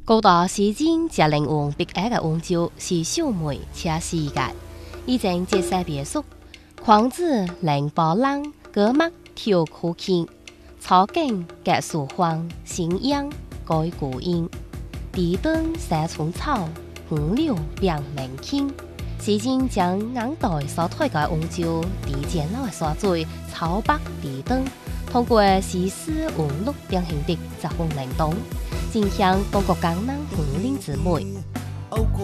古代诗人贾玲王笔下嘅王朝是秀美且世界，以前这些别墅，框子凌波浪，格幕跳苦琴，草根隔树荒，新阳改古音，地灯射虫草，五柳变明清。诗人将眼袋所推嘅王朝地简陋嘅所在草北地灯，通过诗词文录等形式十分灵动，展现中国江南园林之美。